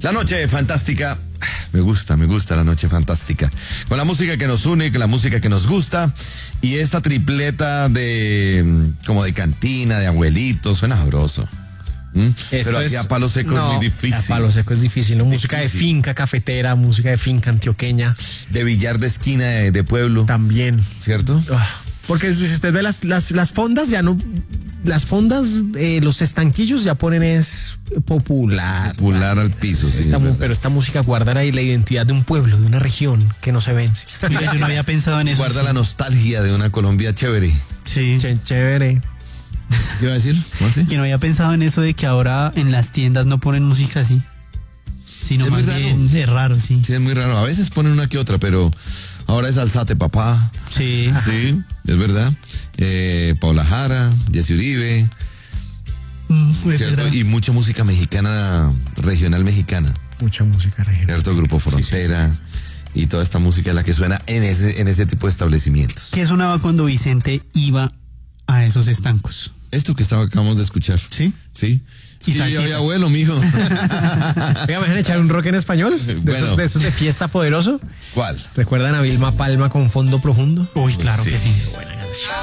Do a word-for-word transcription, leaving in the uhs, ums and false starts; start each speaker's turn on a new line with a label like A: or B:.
A: La noche fantástica, me gusta, me gusta la noche fantástica. Con la música que nos une, con la música que nos gusta. Y esta tripleta de, como de cantina, de abuelitos, suena sabroso. ¿Mm? Pero así a palo seco no, es muy difícil.
B: A palo seco es difícil, ¿no? Música difícil. De finca cafetera, música de finca antioqueña.
A: De billar de esquina de, de pueblo.
B: También.
A: ¿Cierto?
B: Porque si usted ve las, las, las fondas, ya no... Las fondas, eh, los estanquillos ya ponen es popular.
A: Popular al piso, sí.
B: Esta, pero esta música guarda ahí la identidad de un pueblo, de una región que no se vence.
C: Mira, yo no había pensado en eso.
A: Guarda
C: sí.
A: la nostalgia de una Colombia chévere.
C: Sí.
B: Ch chévere.
A: ¿Qué iba a decir? ¿Cómo
C: que no había pensado en eso de que ahora en las tiendas no ponen música así. Sino
A: es
C: más
A: muy
C: bien
A: raro.
C: es raro, sí.
A: Sí, es muy raro. A veces ponen una que otra, pero ahora es Alzate Papá.
C: Sí.
A: Sí, es verdad. Eh, Paula Jara, Jessy Uribe.
C: Mm, es
A: ¿Cierto?
C: verdad.
A: Y mucha música mexicana, regional mexicana.
B: Mucha música regional.
A: ¿Cierto? Grupo Frontera. Sí, sí. Y toda esta música es la que suena en ese, en ese tipo de establecimientos.
C: ¿Qué sonaba cuando Vicente iba a esos estancos?
A: Esto que estaba, acabamos de escuchar.
C: ¿Sí?
A: Sí.
C: Y
A: sí, yo ya había abuelo, mijo.
B: Oiga, ¿me dejan echar un rock en español? ¿De,
A: Bueno.
B: esos, de esos de fiesta poderoso?
A: ¿Cuál?
B: ¿Recuerdan a Vilma Palma con Fondo Profundo?
C: Uy, claro
A: Sí.
C: que sí.
B: Buena canción.